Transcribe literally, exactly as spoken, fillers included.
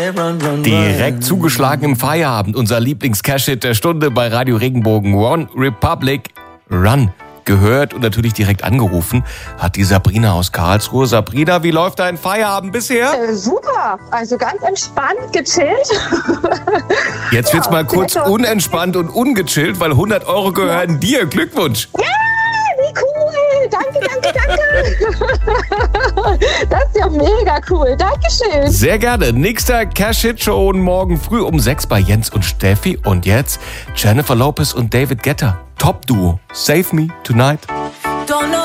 Direkt zugeschlagen im Feierabend. Unser Lieblings-Cash-Hit der Stunde bei Radio Regenbogen. One Republic Run. Gehört und natürlich direkt angerufen hat die Sabrina aus Karlsruhe. Sabrina, wie läuft dein Feierabend bisher? Äh, super, also ganz entspannt, gechillt. Jetzt wird's Ja, mal kurz lecker. unentspannt und ungechillt, weil hundert Euro gehören dir. Glückwunsch. Ja, wie cool. Danke, danke, danke. Das ist ja mega cool. Dankeschön. Sehr gerne. Nächster Cash-Hit-Show morgen früh um sechs bei Jens und Steffi. Und jetzt Jennifer Lopez und David Guetta. Top-Duo. Save Me Tonight.